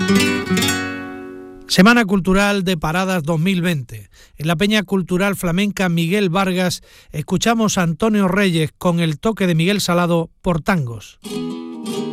Semana Cultural de Paradas 2020. En la Peña Cultural Flamenca Miguel Vargas escuchamos a Antonio Reyes con el toque de Miguel Salado por tangos.